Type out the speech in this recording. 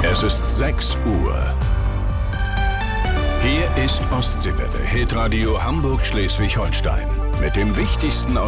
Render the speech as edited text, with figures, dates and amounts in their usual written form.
Es ist 6 Uhr. Hier ist Ostseewelle, Hitradio Hamburg-Schleswig-Holstein. Mit dem Wichtigsten aus